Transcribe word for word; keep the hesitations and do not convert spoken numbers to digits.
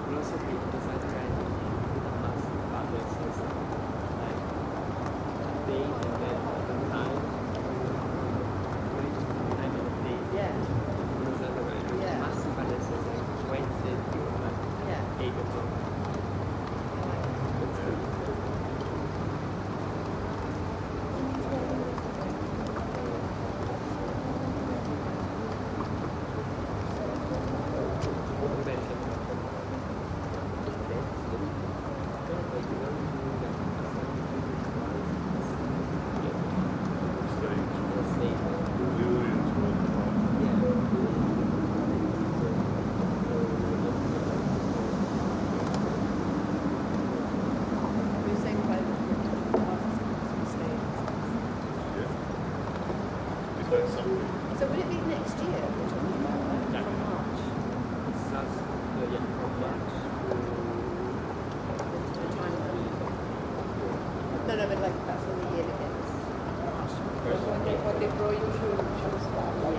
philosophy decided right with a mass father says like day and then the time which time of day Yeah. decided right with Yeah. mass father says like Wednesday to like Yeah. eight o'clock. That's good. We're saying by the participants stay. Is that something? So would it be next year we're talking about, right? Yeah. From March? Starts uh, yeah, from March to To a time limit? No, no, but like that's when the year begins. When they, when they grow your shoes, shoes back.